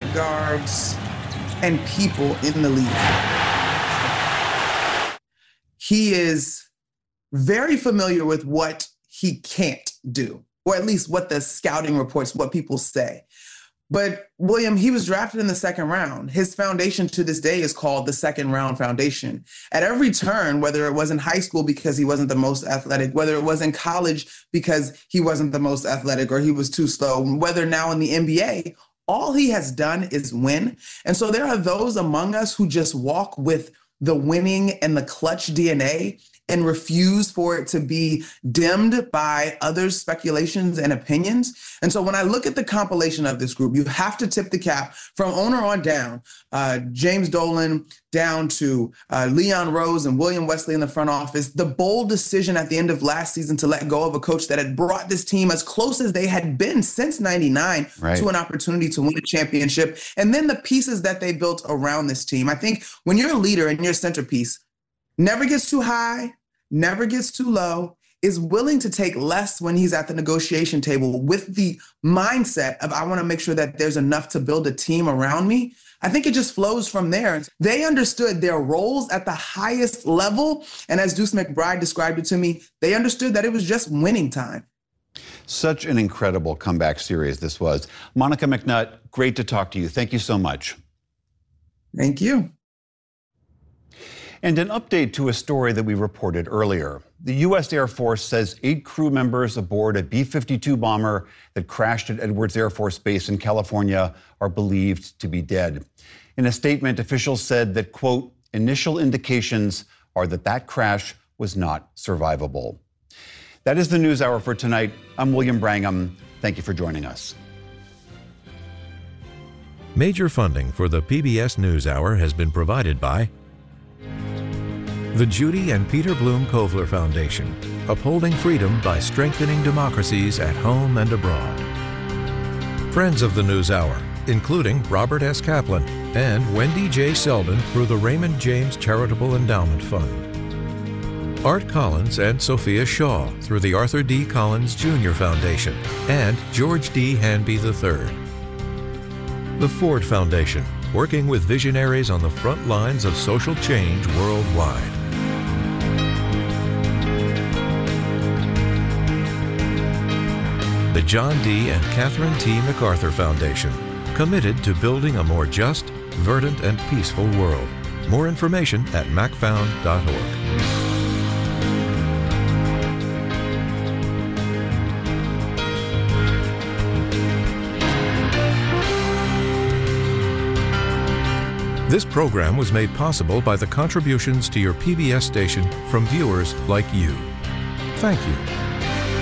guards and people in the league. He is very familiar with what he can't do, or at least what the scouting reports, what people say. But William, he was drafted in the second round. His foundation to this day is called the Second Round Foundation. At every turn, whether it was in high school because he wasn't the most athletic, whether it was in college because he wasn't the most athletic or he was too slow, whether now in the NBA, all he has done is win. And so there are those among us who just walk with the winning and the clutch DNA and refuse for it to be dimmed by others' speculations and opinions. And so when I look at the compilation of this group, you have to tip the cap from owner on down, James Dolan down to Leon Rose and William Wesley in the front office, the bold decision at the end of last season to let go of a coach that had brought this team as close as they had been since 99 to an opportunity to win a championship, and then the pieces that they built around this team. I think when you're a leader and your centerpiece never gets too high, never gets too low, is willing to take less when he's at the negotiation table with the mindset of, I want to make sure that there's enough to build a team around me, I think it just flows from there. They understood their roles at the highest level. And as Deuce McBride described it to me, they understood that it was just winning time. Such an incredible comeback series this was. Monica McNutt, great to talk to you. Thank you so much. Thank you. And an update to a story that we reported earlier. The U.S. Air Force says 8 crew members aboard a B-52 bomber that crashed at Edwards Air Force Base in California are believed to be dead. In a statement, officials said that, quote, initial indications are that crash was not survivable. That is the NewsHour for tonight. I'm William Brangham. Thank you for joining us. Major funding for the PBS NewsHour has been provided by the Judy and Peter Bloom Kovler Foundation, upholding freedom by strengthening democracies at home and abroad. Friends of the NewsHour, including Robert S. Kaplan and Wendy J. Selden through the Raymond James Charitable Endowment Fund. Art Collins and Sophia Shaw through the Arthur D. Collins Jr. Foundation and George D. Hanby III. The Ford Foundation, working with visionaries on the front lines of social change worldwide. The John D. and Catherine T. MacArthur Foundation, committed to building a more just, verdant, and peaceful world. More information at macfound.org. This program was made possible by the contributions to your PBS station from viewers like you. Thank you.